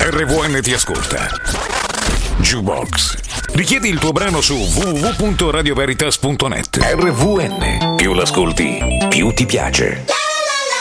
RVN ti ascolta. Jukebox. Richiedi il tuo brano su www.radioveritas.net. RVN. Più l'ascolti, più ti piace.